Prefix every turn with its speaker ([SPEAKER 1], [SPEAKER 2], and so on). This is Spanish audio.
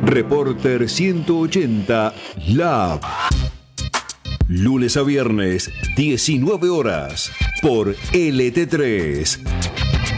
[SPEAKER 1] Reporter 180 Lab. Lunes a viernes, 19 horas, por LT3.